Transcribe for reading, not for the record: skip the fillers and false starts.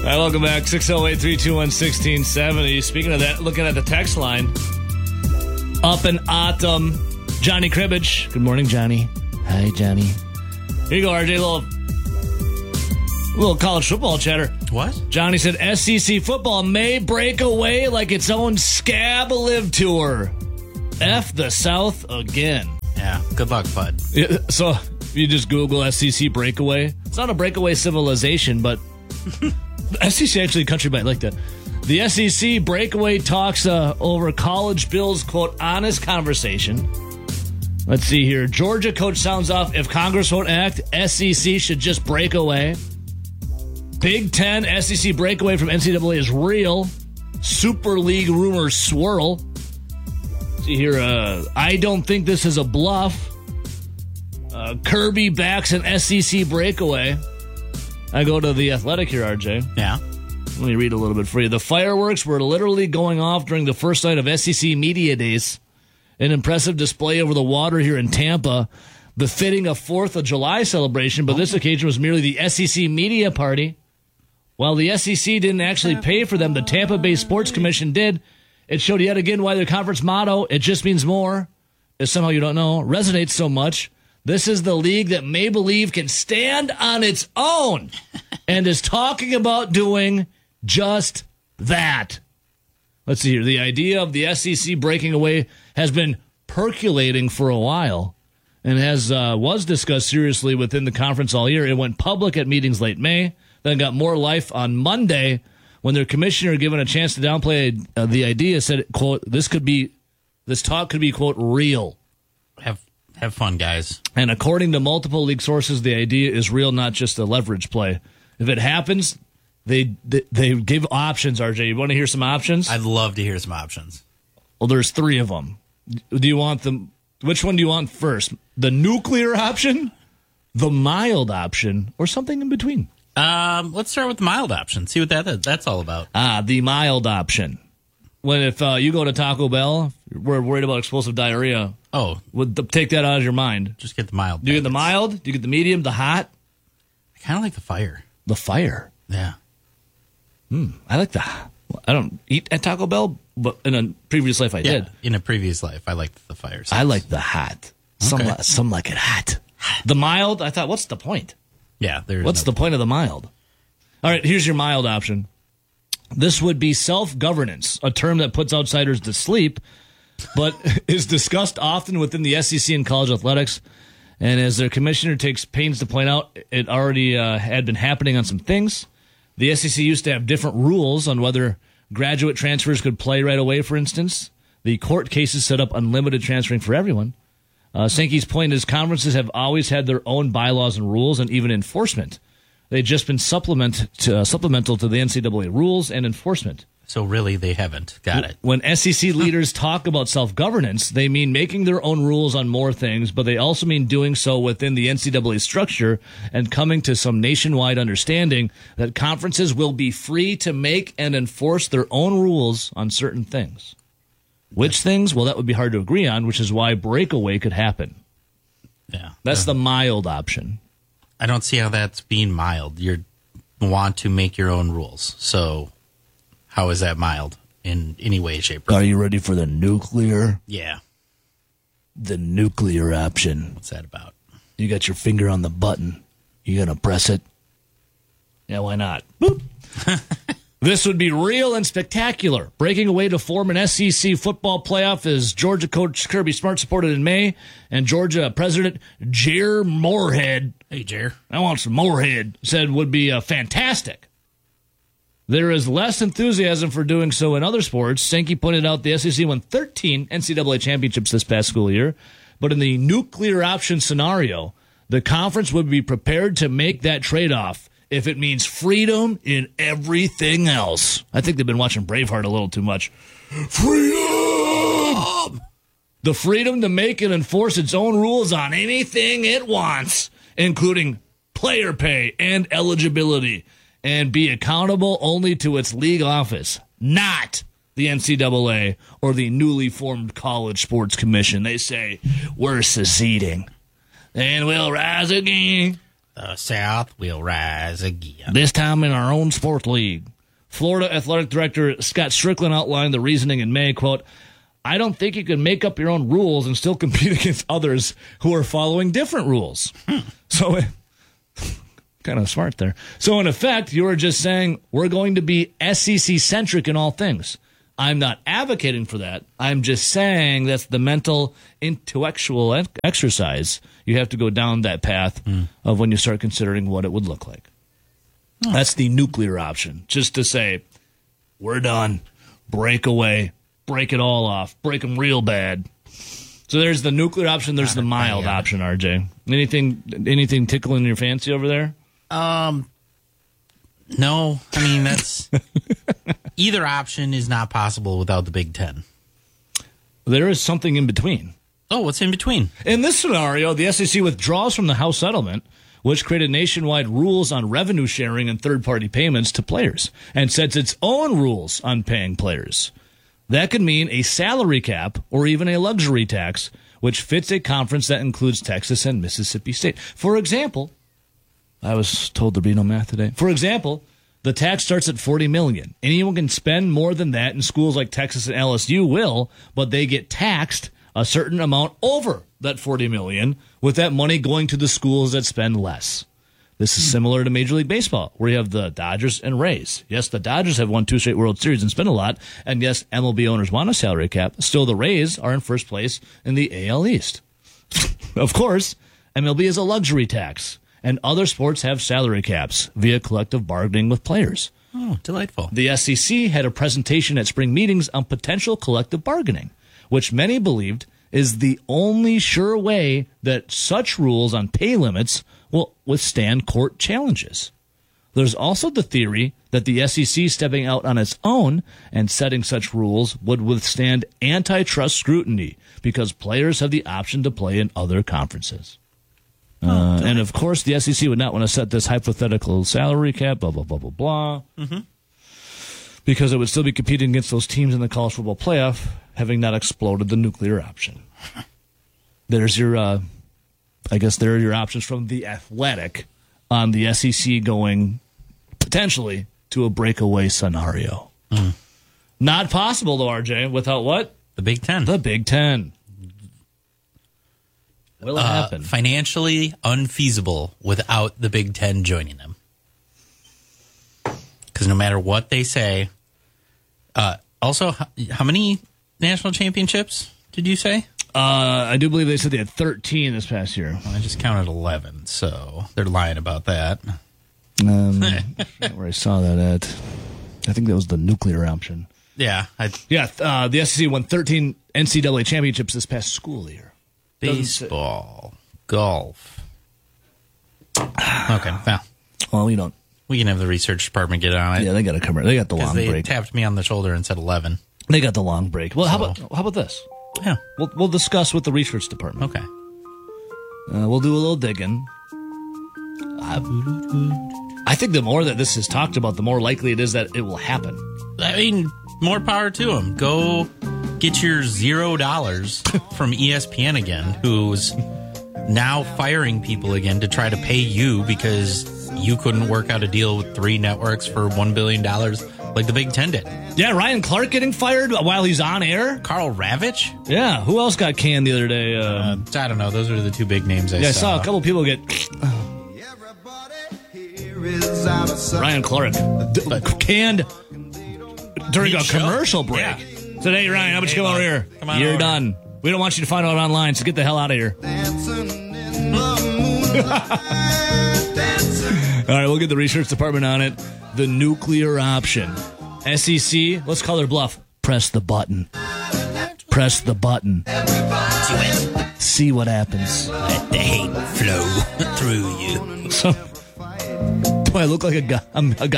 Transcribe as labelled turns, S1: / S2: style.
S1: All right, welcome back. 608-321-1670. Speaking of that, looking at the text line. Up in Autumn, Johnny Cribbage. Good morning, Johnny. Hi, Johnny. Here you go, RJ. Little college football chatter.
S2: What?
S1: Johnny said SEC football may break away like its own Scab Live tour. F the South again.
S2: Yeah, good luck, bud.
S1: Yeah, so you just Google SEC breakaway. It's not a breakaway civilization, but SEC actually country might like that. The SEC breakaway talks over college Bill's, quote, honest conversation. Let's see here. Georgia coach sounds off. If Congress won't act, SEC should just break away. Big Ten SEC breakaway from NCAA is real. Super League rumors swirl. Let's see here. I don't think this is a bluff. Kirby backs an SEC breakaway. I go to The Athletic here, RJ.
S2: Yeah.
S1: Let me read a little bit for you. The fireworks were literally going off during the first night of SEC Media Days. An impressive display over the water here in Tampa, befitting a 4th of July celebration, but this occasion was merely the SEC media party. While the SEC didn't actually pay for them, the Tampa Bay Sports Commission did. It showed yet again why their conference motto, "It just means more," if somehow you don't know, resonates so much. This is the league that may believe can stand on its own and is talking about doing just that. Let's see here. The idea of the SEC breaking away has been percolating for a while and was discussed seriously within the conference all year. It went public at meetings late May, then got more life on Monday when their commissioner, given a chance to downplay the idea, said, quote, this talk could be, quote, real.
S2: Have fun, guys.
S1: And according to multiple league sources, the idea is real, not just a leverage play. If it happens, they give options, RJ. You want to hear some options?
S2: I'd love to hear some options.
S1: Well, there's 3 of them. Do you want them? Which one do you want first? The nuclear option, the mild option, or something in between?
S2: Let's start with the mild option. See what that's all about.
S1: The mild option. If you go to Taco Bell, we're worried about explosive diarrhea.
S2: Oh.
S1: Take that out of your mind.
S2: Just get the mild.
S1: Do you get the mild? Do you get the medium? The hot?
S2: I kind of like the fire.
S1: The fire?
S2: Yeah.
S1: I like I don't eat at Taco Bell, but in a previous life I did.
S2: In a previous life, I liked the fire.
S1: I like the hot.
S2: Okay.
S1: Some like it hot. The mild, I thought, what's the point?
S2: Yeah.
S1: What's the point of the mild? All right, here's your mild option. This would be self-governance, a term that puts outsiders to sleep, but is discussed often within the SEC and college athletics. And as their commissioner takes pains to point out, it already had been happening on some things. The SEC used to have different rules on whether graduate transfers could play right away, for instance. The court cases set up unlimited transferring for everyone. Sankey's point is conferences have always had their own bylaws and rules and even enforcement. They've just been supplemental to the NCAA rules and enforcement.
S2: So really, they haven't. Got it.
S1: When SEC leaders talk about self-governance, they mean making their own rules on more things, but they also mean doing so within the NCAA structure and coming to some nationwide understanding that conferences will be free to make and enforce their own rules on certain things. Which things? Well, that would be hard to agree on, which is why breakaway could happen.
S2: Yeah.
S1: That's the mild option.
S2: I don't see how that's being mild. You want to make your own rules. So how is that mild in any way, shape, or form?
S1: Are you ready for the nuclear?
S2: Yeah.
S1: The nuclear option.
S2: What's that about?
S1: You got your finger on the button. You gonna press it? Yeah, why not? Boop. This would be real and spectacular. Breaking away to form an SEC football playoff as Georgia coach Kirby Smart supported in May, and Georgia President Jer Moorhead,
S2: hey, Jer,
S1: I want some Moorhead, said would be fantastic. There is less enthusiasm for doing so in other sports. Sankey pointed out the SEC won 13 NCAA championships this past school year, but in the nuclear option scenario, the conference would be prepared to make that trade-off if it means freedom in everything else. I think they've been watching Braveheart a little too much. Freedom! The freedom to make and enforce its own rules on anything it wants, including player pay and eligibility, and be accountable only to its league office, not the NCAA or the newly formed College Sports Commission. They say, we're seceding, and we'll rise again.
S2: The South will rise again.
S1: This time in our own sport league. Florida Athletic Director Scott Strickland outlined the reasoning in May, quote, I don't think you can make up your own rules and still compete against others who are following different rules. So, kind of smart there. So, in effect, you were just saying we're going to be SEC-centric in all things. I'm not advocating for that. I'm just saying that's the mental, intellectual exercise you have to go down that path of when you start considering what it would look like. That's the nuclear option. Just to say, we're done. Break away. Break it all off. Break them real bad. So there's the nuclear option. There's the mild option, RJ. Anything tickling your fancy over there?
S2: No. I mean, that's... Either option is not possible without the Big Ten.
S1: There is something in between.
S2: Oh, what's in between?
S1: In this scenario, the SEC withdraws from the House settlement, which created nationwide rules on revenue sharing and third-party payments to players, and sets its own rules on paying players. That could mean a salary cap or even a luxury tax, which fits a conference that includes Texas and Mississippi State. For example, I was told there'd be no math today. For example, the tax starts at $40 million. Anyone can spend more than that, and schools like Texas and LSU will, but they get taxed a certain amount over that $40 million, with that money going to the schools that spend less. This is similar to Major League Baseball, where you have the Dodgers and Rays. Yes, the Dodgers have won 2 straight World Series and spent a lot, and yes, MLB owners want a salary cap. Still, the Rays are in first place in the AL East. Of course, MLB is a luxury tax, and other sports have salary caps via collective bargaining with players.
S2: Oh, delightful.
S1: The SEC had a presentation at spring meetings on potential collective bargaining, which many believed is the only sure way that such rules on pay limits will withstand court challenges. There's also the theory that the SEC stepping out on its own and setting such rules would withstand antitrust scrutiny because players have the option to play in other conferences. And, of course, the SEC would not want to set this hypothetical salary cap, blah, blah, blah, blah, blah, because it would still be competing against those teams in the college football playoff, having not exploded the nuclear option. There's your, I guess there are your options from The Athletic on the SEC going potentially to a breakaway scenario. Not possible, though, RJ, without what?
S2: The Big Ten.
S1: The Big Ten. Will it happen?
S2: Financially unfeasible without the Big Ten joining them. Because no matter what they say, also, how many national championships did you say?
S1: I do believe they said they had 13 this past year.
S2: I just counted 11, so they're lying about that.
S1: Where I saw that at. I think that was the nuclear option.
S2: Yeah.
S1: The SEC won 13 NCAA championships this past school year.
S2: Baseball, golf. Okay,
S1: well, we don't.
S2: We can have the research department get on it.
S1: Yeah, they got to cover it. They got the long
S2: they
S1: break.
S2: Tapped me on the shoulder and said 11.
S1: They got the long break. Well, how about this?
S2: Yeah,
S1: we'll discuss with the research department.
S2: Okay.
S1: We'll do a little digging. I think the more that this is talked about, the more likely it is that it will happen.
S2: I mean, more power to them. Go get your $0 from ESPN again, who's now firing people again to try to pay you because you couldn't work out a deal with 3 networks for $1 billion like the Big Ten did.
S1: Yeah, Ryan Clark getting fired while he's on air.
S2: Carl Ravitch?
S1: Yeah, who else got canned the other day?
S2: I don't know. Those are the 2 big names I
S1: saw. A couple people get... Ryan Clark canned during a commercial break.
S2: Yeah.
S1: Said, hey, Ryan, how about you come over here? You're done. We don't want you to find out online, so get the hell out of here. All right, we'll get the research department on it. The nuclear option. SEC, let's call her bluff. Press the button. Press the button.
S2: Do it.
S1: See what happens.
S2: Let the hate flow through you.
S1: Do I look like a guy?